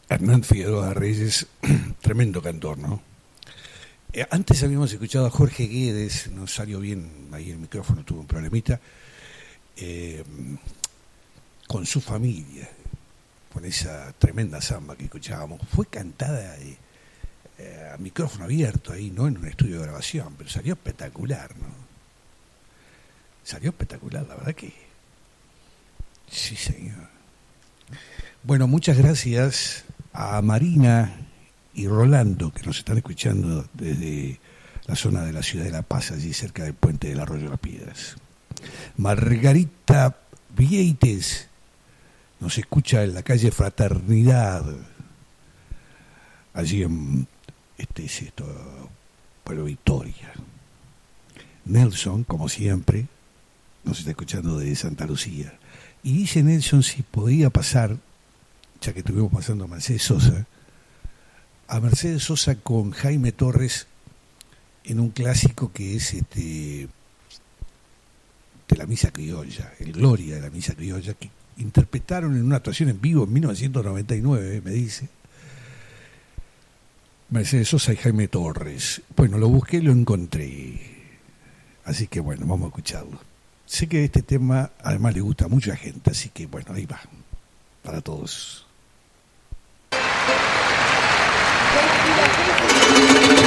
Hernán Figueroa Reyes, tremendo cantor, ¿no? Antes habíamos escuchado a Jorge Guedes, no salió bien ahí el micrófono, tuvo un problemita, eh, con su familia, con esa tremenda samba que escuchábamos. Fue cantada a micrófono abierto ahí, no en un estudio de grabación, pero salió espectacular, ¿no? Salió espectacular, la verdad que... Sí, señor. Bueno, muchas gracias a Marina y Rolando, que nos están escuchando desde la zona de la ciudad de La Paz, allí cerca del puente del Arroyo de las Piedras. Margarita Vieites nos escucha en la calle Fraternidad, allí en Pueblo Victoria. Nelson, como siempre, nos está escuchando desde Santa Lucía. Y dice Nelson si podía pasar, ya que estuvimos pasando a Mercedes Sosa con Jaime Torres en un clásico que es de la Misa Criolla, el Gloria de la Misa Criolla, que interpretaron en una actuación en vivo en 1999, me dice Mercedes Sosa y Jaime Torres. Bueno, lo busqué y lo encontré, así que bueno, vamos a escucharlo. Sé que este tema además le gusta a mucha gente, así que bueno, ahí va, para todos.